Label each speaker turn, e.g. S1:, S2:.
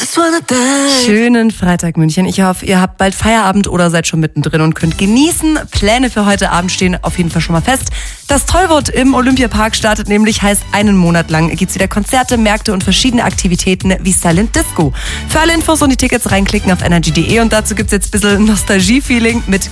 S1: Schönen Freitag, München. Ich hoffe, ihr habt bald Feierabend oder seid schon mittendrin und könnt genießen. Pläne für heute Abend stehen auf jeden Fall schon mal fest. Das Tollwort im Olympiapark startet nämlich, heißt einen Monat lang gibt's wieder Konzerte, Märkte und verschiedene Aktivitäten wie Silent Disco. Für alle Infos und die Tickets reinklicken auf energy.de und dazu gibt's jetzt ein bisschen Nostalgie-Feeling mit